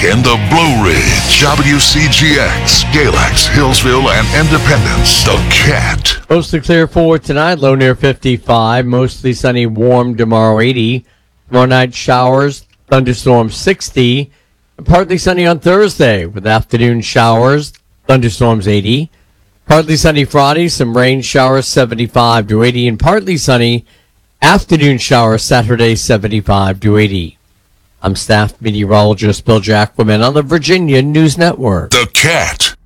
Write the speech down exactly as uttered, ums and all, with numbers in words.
in the Blue Ridge, W C G X, Galax, Hillsville, and Independence. The Cat. Mostly clear for tonight, low near fifty-five. Mostly sunny, warm tomorrow, eighty. Tomorrow night, showers, thunderstorms, sixty. And partly sunny on Thursday with afternoon showers, thunderstorms, eighty. Partly sunny Friday, some rain showers, seventy-five to eighty. And partly sunny afternoon showers Saturday, seventy-five to eighty. I'm staff meteorologist Bill Jacquemin on the Virginia News Network. The Cat.